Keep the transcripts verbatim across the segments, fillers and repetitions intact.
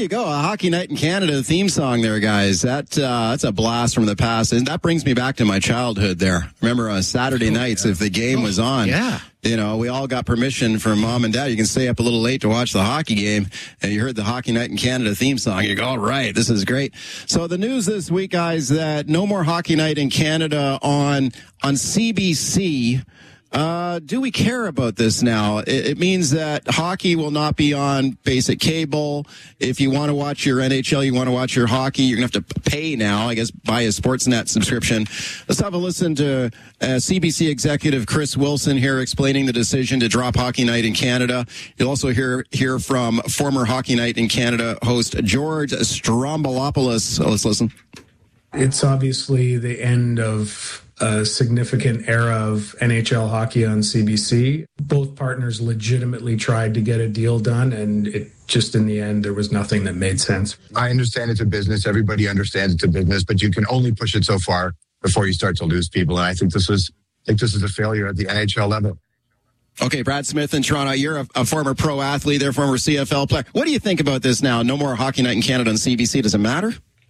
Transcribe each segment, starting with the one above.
you go. A Hockey Night in Canada theme song there, guys. That uh, That's a blast from the past. And that brings me back to my childhood there. Remember on Saturday oh, nights, yeah. if the game was on, yeah. you know, we all got permission from mom and dad. You can stay up a little late to watch the hockey game, and you heard the Hockey Night in Canada theme song. You go, all right, this is great. So the news this week, guys, that no more Hockey Night in Canada on on C B C. Uh, do we care about this now? It, it means that hockey will not be on basic cable. If you want to watch your N H L, you want to watch your hockey, you're going to have to pay now, I guess, buy a Sportsnet subscription. Let's have a listen to uh, C B C executive Chris Wilson here explaining the decision to drop Hockey Night in Canada. You'll also hear, hear from former Hockey Night in Canada host George Stroumboulopoulos. So let's listen. It's obviously the end of a significant era of N H L hockey on C B C. Both partners legitimately tried to get a deal done, and it just in the end, there was nothing that made sense. I understand it's a business. Everybody understands it's a business, but you can only push it so far before you start to lose people. And I think this was, I think this is a failure at the N H L level. Okay, Brad Smith in Toronto, you're a, a former pro athlete, they're former C F L player. What do you think about this now? No more Hockey Night in Canada on C B C. Does it matter?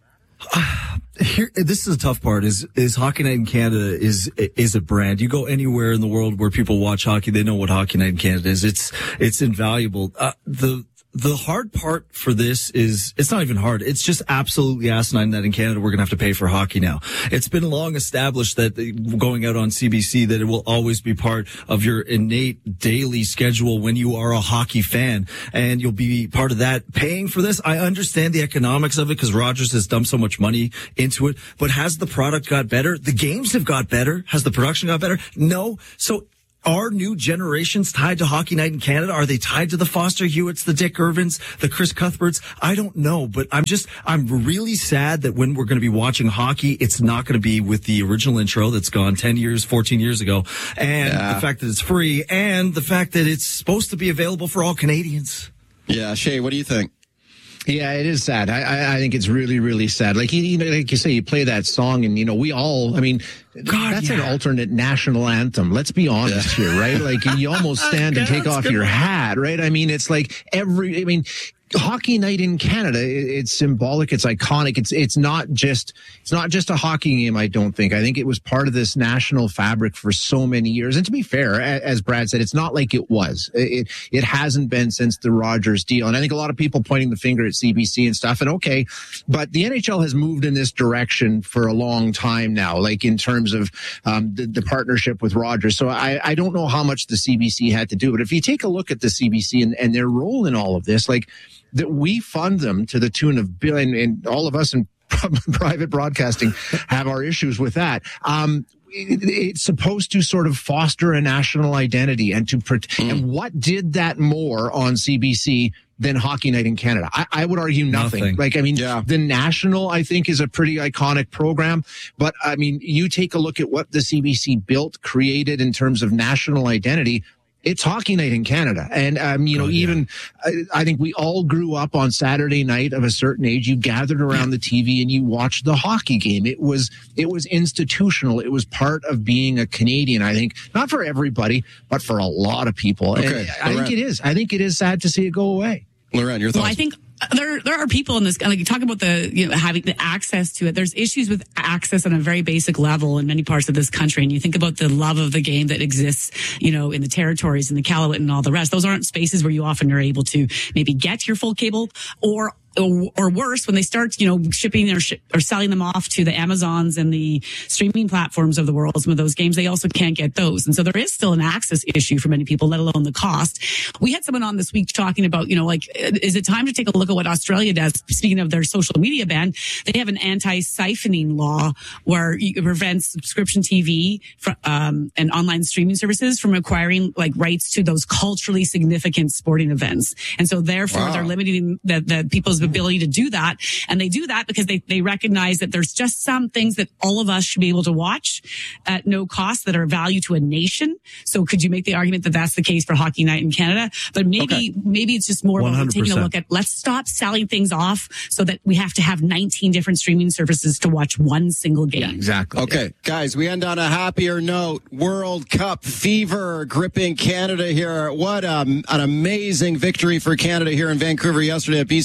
Here, this is the tough part. Is is Hockey Night in Canada is is a brand. You go anywhere in the world where people watch hockey, they know what Hockey Night in Canada is. It's it's invaluable. Uh, the The hard part for this is, it's not even hard. It's just absolutely asinine that in Canada we're going to have to pay for hockey now. It's been long established that going out on C B C that it will always be part of your innate daily schedule when you are a hockey fan, and you'll be part of that. Paying for this, I understand the economics of it because Rogers has dumped so much money into it, but has the product got better? The games have got better. Has the production got better? No. So are new generations tied to Hockey Night in Canada? Are they tied to the Foster Hewitts, the Dick Irvins, the Chris Cuthberts? I don't know, but I'm just, I'm really sad that when we're going to be watching hockey, it's not going to be with the original intro that's gone ten years, fourteen years ago. And yeah. the fact that it's free, and the fact that it's supposed to be available for all Canadians. Yeah, Shay, what do you think? Yeah, it is sad. I, I, I think it's really, really sad. Like you, you know, like you say, you play that song, and you know, we all. I mean, God, that's yeah. an alternate national anthem. Let's be honest yeah. here, right? Like you almost stand and take off your hat, right? I mean, it's like every. I mean. Hockey Night in Canada, it's symbolic, it's iconic. It's it's not just it's not just a hockey game, I don't think. I think it was part of this national fabric for so many years. And to be fair, as Brad said, it's not like it was. It it hasn't been since the Rogers deal. And I think a lot of people pointing the finger at C B C and stuff, and okay, but the N H L has moved in this direction for a long time now, like in terms of um, the, the partnership with Rogers. So I, I don't know how much the C B C had to do, but if you take a look at the C B C and, and their role in all of this, like, that we fund them to the tune of billion, and all of us in private broadcasting have our issues with that. Um, it, it's supposed to sort of foster a national identity and to, mm. and what did that more on C B C than Hockey Night in Canada? I, I would argue nothing. nothing. Like, I mean, yeah. the National, I think, is a pretty iconic program. But, I mean, you take a look at what the C B C built, created in terms of national identity. It's Hockey Night in Canada. And, um, you know, oh, yeah. even, I, I think we all grew up on Saturday night of a certain age. You gathered around yeah. the T V and you watched the hockey game. It was, it was institutional. It was part of being a Canadian, I think. Not for everybody, but for a lot of people. Okay. And I think it is. I think it is sad to see it go away. Loren, your thoughts? Well, I think there there are people in this, like you talk about the, you know, having the access to it. There's issues with access on a very basic level in many parts of this country. And you think about the love of the game that exists, you know, in the territories and the Iqaluit and all the rest. Those aren't spaces where you often are able to maybe get your full cable, or Or, or worse, when they start, you know, shipping or, sh- or selling them off to the Amazons and the streaming platforms of the world, some of those games, they also can't get those. And so there is still an access issue for many people, let alone the cost. We had someone on this week talking about, you know, like, is it time to take a look at what Australia does? Speaking of their social media ban, they have an anti-siphoning law where it prevents subscription T V from, um, and online streaming services from acquiring like rights to those culturally significant sporting events. And so therefore wow. they're limiting the, the people's ability to do that. And they do that because they, they recognize that there's just some things that all of us should be able to watch at no cost that are of value to a nation. So could you make the argument that that's the case for Hockey Night in Canada? But maybe, okay. maybe it's just more about taking a look at, let's stop selling things off so that we have to have nineteen different streaming services to watch one single game. Yeah, exactly. Okay, yeah. Guys, we end on a happier note. World Cup fever gripping Canada here. What um, an amazing victory for Canada here in Vancouver yesterday at B C Place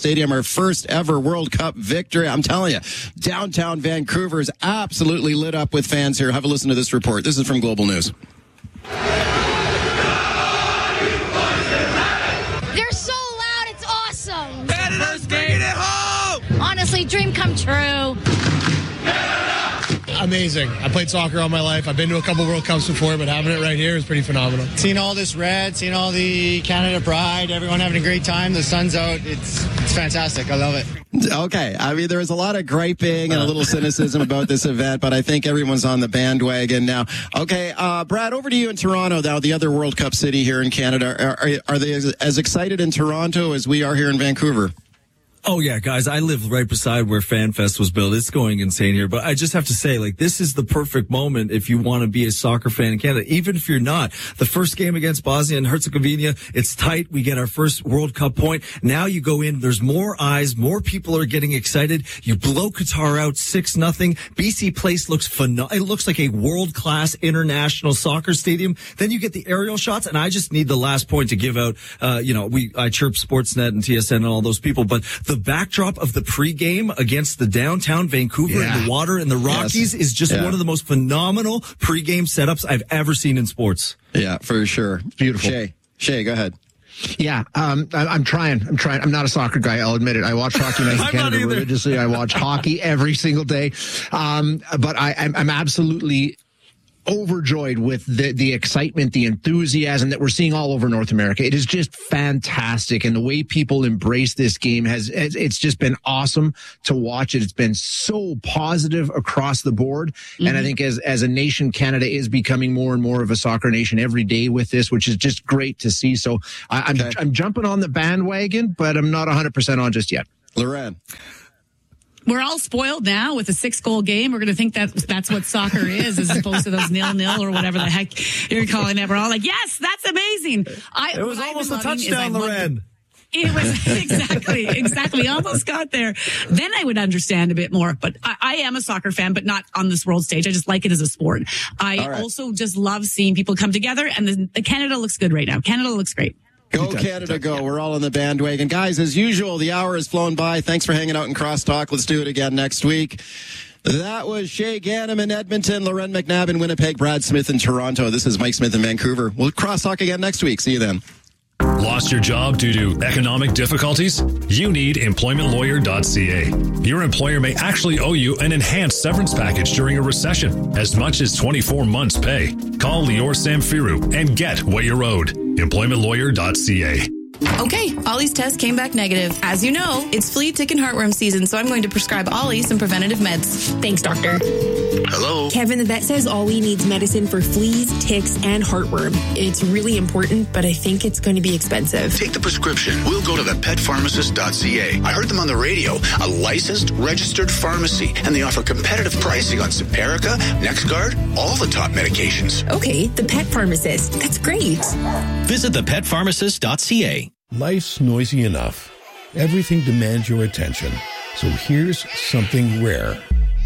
Stadium, our first ever World Cup victory. I'm telling you, downtown Vancouver is absolutely lit up with fans here. Have a listen to this report. This is from Global News. They're so loud, it's awesome. Canada's bringing it home! Honestly, dream come true. Amazing. I played soccer all my life. I've been to a couple World Cups before, but having it right here is pretty phenomenal. Seeing all this red, seeing all the Canada pride, everyone having a great time, the sun's out, it's it's fantastic. I love it. Okay. I mean, there was a lot of griping and a little cynicism about this event, but I think everyone's on the bandwagon now. Okay, uh, Brad, over to you in Toronto now, the other World Cup city here in Canada. Are, are they as, as excited in Toronto as we are here in Vancouver? Oh, yeah, guys, I live right beside where FanFest was built. It's going insane here. But I just have to say, like, this is the perfect moment if you want to be a soccer fan in Canada, even if you're not. The first game against Bosnia and Herzegovina, it's tight. We get our first World Cup point. Now you go in, there's more eyes, more people are getting excited. You blow Qatar out six nothing. B C Place looks phenomenal. It looks like a world-class international soccer stadium. Then you get the aerial shots, and I just need the last point to give out. Uh, you know, we I chirp Sportsnet and T S N and all those people, but the The backdrop of the pregame against the downtown Vancouver yeah. and the water and the Rockies yes. is just yeah. one of the most phenomenal pregame setups I've ever seen in sports. Yeah, for sure. Beautiful. Shay, Shay, go ahead. Yeah, um, I, I'm trying. I'm trying. I'm not a soccer guy. I'll admit it. I watch Hockey Night in Canada religiously. I watch hockey every single day. Um, but I, I'm, I'm absolutely overjoyed with the the excitement, the enthusiasm that we're seeing all over North America. It is just fantastic, and the way people embrace this game has it's just been awesome to watch it. It's been so positive across the board, mm-hmm. and I think as as a nation, Canada is becoming more and more of a soccer nation every day with this, which is just great to see. So I, I'm okay. I'm jumping on the bandwagon, but I'm not one hundred percent on just yet. Loren. We're all spoiled now with a six-goal game. We're going to think that that's what soccer is, as opposed to those nil-nil or whatever the heck you're calling it. We're all like, yes, that's amazing. I, it was almost a touchdown, Loren. It was exactly, exactly. Almost got there. Then I would understand a bit more. But I, I am a soccer fan, but not on this world stage. I just like it as a sport. I right. also just love seeing people come together. And the, the Canada looks good right now. Canada looks great. Go Canada, go. We're all on the bandwagon. Guys, as usual, the hour has flown by. Thanks for hanging out in Crosstalk. Let's do it again next week. That was Shay Ganem in Edmonton, Loren McNabb in Winnipeg, Brad Smith in Toronto. This is Mike Smith in Vancouver. We'll crosstalk again next week. See you then. Lost your job due to economic difficulties? You need employment lawyer dot c a. Your employer may actually owe you an enhanced severance package during a recession, as much as twenty-four months' pay. Call Lior Samfiru and get what you're owed. employment lawyer dot c a. Okay, Ollie's test came back negative. As you know, it's flea, tick, and heartworm season, so I'm going to prescribe Ollie some preventative meds. Thanks, doctor. Hello? Kevin, the vet says Ollie needs medicine for fleas, ticks, and heartworm. It's really important, but I think it's going to be expensive. Take the prescription. We'll go to the pet pharmacist dot c a. I heard them on the radio. A licensed, registered pharmacy, and they offer competitive pricing on Simparica, NexGard, all the top medications. Okay, the pet pharmacist. That's great. Visit the pet pharmacist dot c a. Life's noisy enough. Everything demands your attention. So here's something rare.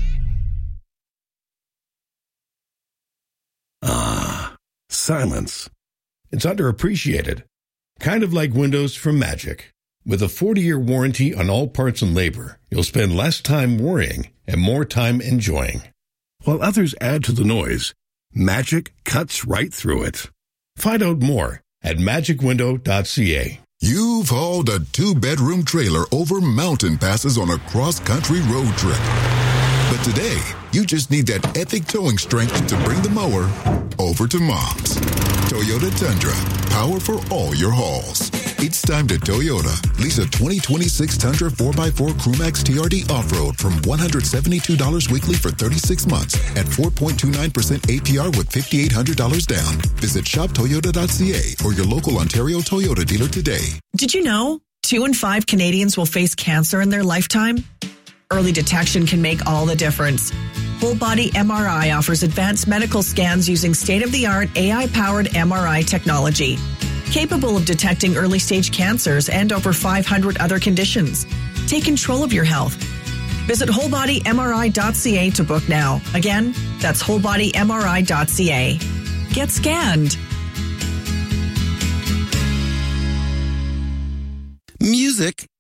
Ah, silence. It's underappreciated. Kind of like windows from Magic. With a forty-year warranty on all parts and labor, you'll spend less time worrying and more time enjoying. While others add to the noise, Magic cuts right through it. Find out more at magic window dot c a. You've hauled a two-bedroom trailer over mountain passes on a cross-country road trip. But today, you just need that epic towing strength to bring the mower over to Mom's. Toyota Tundra, power for all your hauls. It's time to Toyota. Lease a twenty twenty-six Tundra four by four Crewmax T R D Off-Road from one hundred seventy-two dollars weekly for thirty-six months at four point two nine percent A P R with five thousand eight hundred dollars down. Visit shop toyota dot c a or your local Ontario Toyota dealer today. Did you know two in five Canadians will face cancer in their lifetime? Early detection can make all the difference. Whole Body M R I offers advanced medical scans using state-of-the-art A I-powered M R I technology, capable of detecting early-stage cancers and over five hundred other conditions. Take control of your health. Visit whole body M R I dot c a to book now. Again, that's whole body M R I dot c a. Get scanned. Music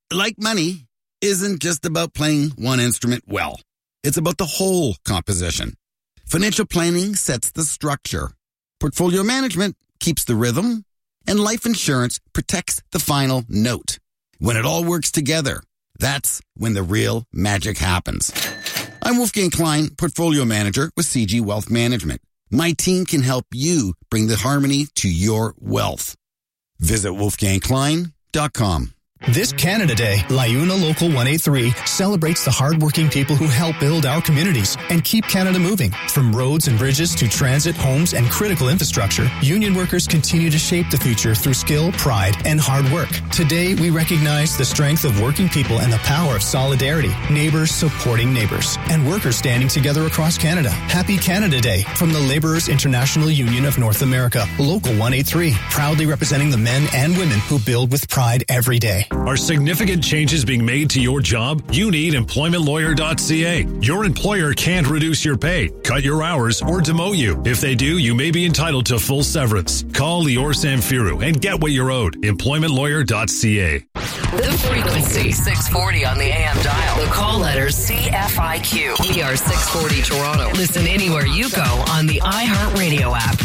like money, isn't just about playing one instrument well. It's about the whole composition. Financial planning sets the structure. Portfolio management keeps the rhythm. And life insurance protects the final note. When it all works together, that's when the real magic happens. I'm Wolfgang Klein, Portfolio Manager with C G Wealth Management. My team can help you bring the harmony to your wealth. Visit wolfgang klein dot com. This Canada Day, LiUNA Local one eighty-three celebrates the hardworking people who help build our communities and keep Canada moving. From roads and bridges to transit, homes, and critical infrastructure, union workers continue to shape the future through skill, pride, and hard work. Today, we recognize the strength of working people and the power of solidarity, neighbors supporting neighbors, and workers standing together across Canada. Happy Canada Day from the Laborers International Union of North America, Local one eighty-three, proudly representing the men and women who build with pride every day. Are significant changes being made to your job? You need employment lawyer dot c a. Your employer can't reduce your pay, cut your hours, or demote you. If they do, you may be entitled to full severance. Call Lior Samfiru and get what you're owed. employment lawyer dot c a. The frequency, six forty on the A M dial. The call letters C F I Q. We are six forty Toronto. Listen anywhere you go on the iHeartRadio app.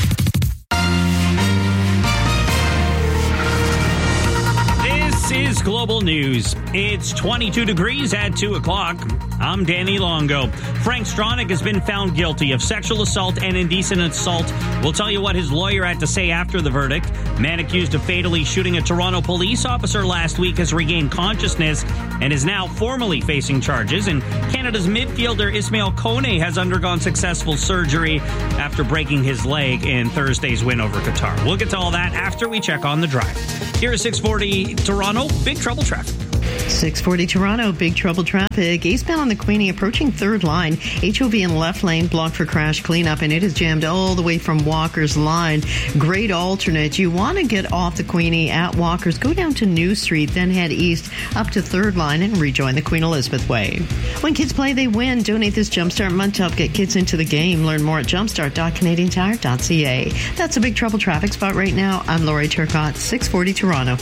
This is Global News. It's twenty-two degrees at two o'clock. I'm Danny Longo. Frank Stronach has been found guilty of sexual assault and indecent assault. We'll tell you what his lawyer had to say after the verdict. Man accused of fatally shooting a Toronto police officer last week has regained consciousness and is now formally facing charges. And Canada's midfielder Ismail Kone has undergone successful surgery after breaking his leg in Thursday's win over Qatar. We'll get to all that after we check on the drive. Here is six forty Toronto. Big trouble traffic. six forty Toronto, big trouble traffic. Eastbound on the Queenie approaching third line. H O V in left lane blocked for crash cleanup, and it is jammed all the way from Walker's line. Great alternate. You want to get off the Queenie at Walker's, go down to New Street, then head east up to third line and rejoin the Queen Elizabeth Way. When kids play, they win. Donate this Jumpstart month to help get kids into the game. Learn more at jumpstart dot canadian tire dot c a. That's a big trouble traffic spot right now. I'm Lori Turcotte, six forty Toronto.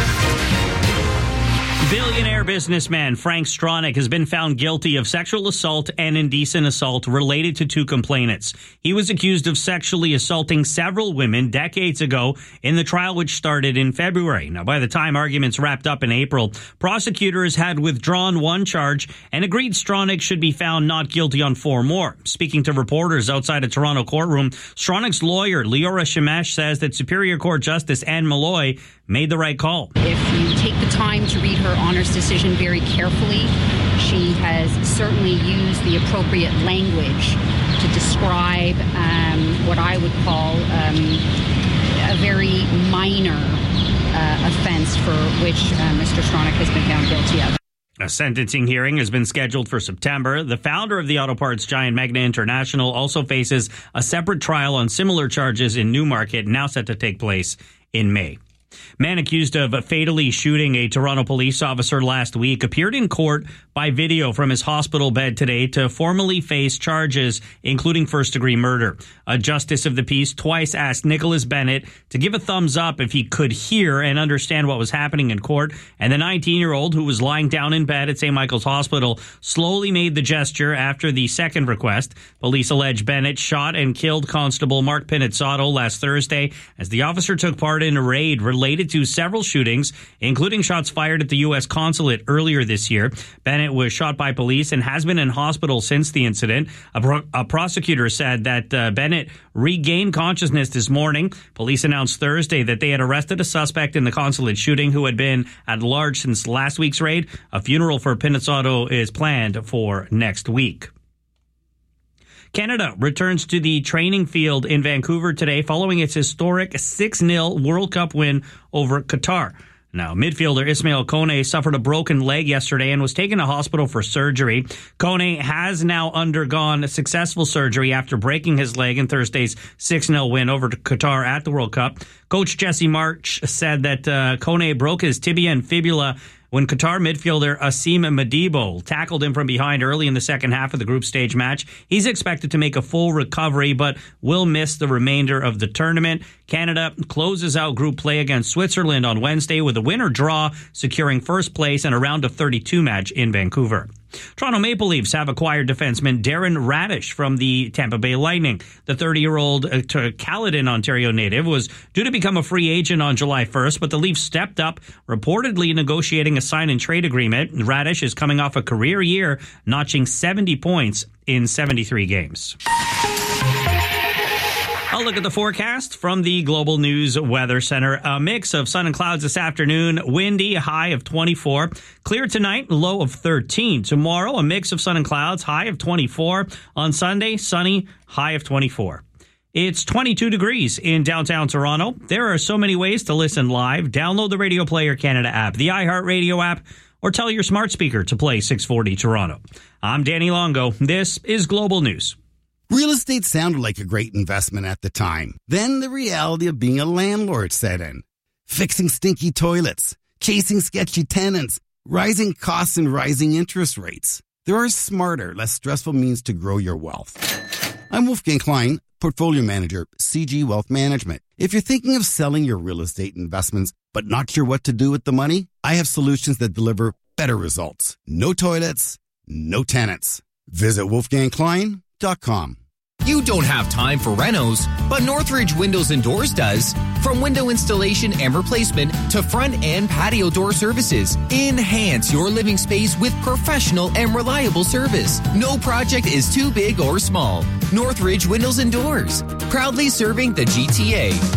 Billionaire businessman Frank Stronach has been found guilty of sexual assault and indecent assault related to two complainants. He was accused of sexually assaulting several women decades ago in the trial, which started in February. Now, by the time arguments wrapped up in April, prosecutors had withdrawn one charge and agreed Stronach should be found not guilty on four more. Speaking to reporters outside a Toronto courtroom, Stronach's lawyer, Leora Shemesh, says that Superior Court Justice Anne Malloy made the right call. If you take the time to read her Honor's decision very carefully, she has certainly used the appropriate language to describe um, what I would call um, a very minor uh, offense for which uh, Mister Stronach has been found guilty of. A sentencing hearing has been scheduled for September. The founder of the auto parts giant Magna International also faces a separate trial on similar charges in Newmarket, now set to take place in May. Man accused of fatally shooting a Toronto police officer last week appeared in court by video from his hospital bed today to formally face charges, including first-degree murder. A justice of the peace twice asked Nicholas Bennett to give a thumbs up if he could hear and understand what was happening in court, and the nineteen-year-old, who was lying down in bed at Saint Michael's Hospital, slowly made the gesture after the second request. Police allege Bennett shot and killed Constable Mark Pinizzato last Thursday as the officer took part in a raid related to several shootings, including shots fired at the U S consulate earlier this year. Bennett was shot by police and has been in hospital since the incident. A, pro- a prosecutor said that uh, Bennett regained consciousness this morning. Police announced Thursday that they had arrested a suspect in the consulate shooting who had been at large since last week's raid. A funeral for Pinizzato is planned for next week. Canada returns to the training field in Vancouver today following its historic six nil World Cup win over Qatar. Now, midfielder Ismail Kone suffered a broken leg yesterday and was taken to hospital for surgery. Kone has now undergone a successful surgery after breaking his leg in Thursday's six nil win over Qatar at the World Cup. Coach Jesse March said that uh, Kone broke his tibia and fibula when Qatar midfielder Asim Madibo tackled him from behind early in the second half of the group stage match. He's expected to make a full recovery, but will miss the remainder of the tournament. Canada closes out group play against Switzerland on Wednesday with a winner draw, securing first place and a round of thirty-two match in Vancouver. Toronto Maple Leafs have acquired defenseman Darren Radish from the Tampa Bay Lightning. The thirty-year-old uh, Caledon, Ontario native was due to become a free agent on July first, but the Leafs stepped up, reportedly negotiating a sign-and-trade agreement. Radish is coming off a career year, notching seventy points in seventy-three games. I'll look at the forecast from the Global News Weather Center. A mix of sun and clouds this afternoon. Windy, a high of twenty-four. Clear tonight, low of thirteen. Tomorrow, a mix of sun and clouds, high of twenty-four. On Sunday, sunny, high of twenty-four. It's twenty-two degrees in downtown Toronto. There are so many ways to listen live. Download the Radio Player Canada app, the iHeartRadio app, or tell your smart speaker to play six forty Toronto. I'm Danny Longo. This is Global News. Real estate sounded like a great investment at the time. Then the reality of being a landlord set in. Fixing stinky toilets, chasing sketchy tenants, rising costs and rising interest rates. There are smarter, less stressful means to grow your wealth. I'm Wolfgang Klein, Portfolio Manager, C G Wealth Management. If you're thinking of selling your real estate investments but not sure what to do with the money, I have solutions that deliver better results. No toilets, no tenants. Visit wolfgang klein dot com. You don't have time for renos, but Northridge Windows and Doors does. From window installation and replacement to front and patio door services, enhance your living space with professional and reliable service. No project is too big or small. Northridge Windows and Doors, proudly serving the G T A.